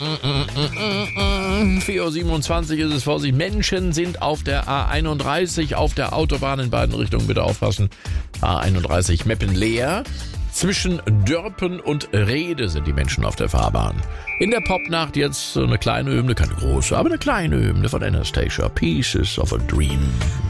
4:27 Uhr ist es, Vorsicht. Menschen sind auf der A31 auf der Autobahn in beiden Richtungen. Bitte aufpassen. A31 Meppen leer. Zwischen Dörpen und Rede sind die Menschen auf der Fahrbahn. In der Popnacht jetzt so eine kleine Hymne, keine große, aber eine kleine Hymne von Anastasia. Pieces of a Dream.